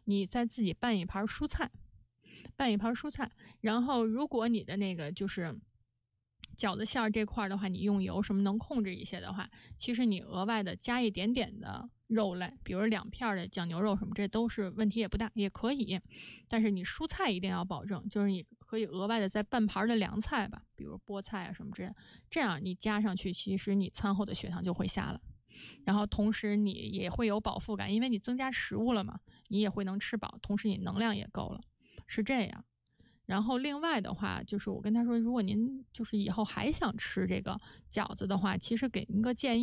你再自己拌一盘蔬菜，然后如果你的那个就是饺子馅儿这块的话，你用油什么能控制一些的话，其实你额外的加一点点的肉类，比如2片的酱牛肉什么，这都是问题也不大，也可以。但是你蔬菜一定要保证，就是你可以额外的再拌盘的凉菜吧，比如菠菜啊什么之类的，这样你加上去，其实你餐后的血糖就会下了。然后同时你也会有饱腹感，因为你增加食物了嘛，你也会能吃饱，同时你能量也够了，是这样。然后另外的话，就是我跟他说，如果您就是以后还想吃这个饺子的话，其实给您个建议。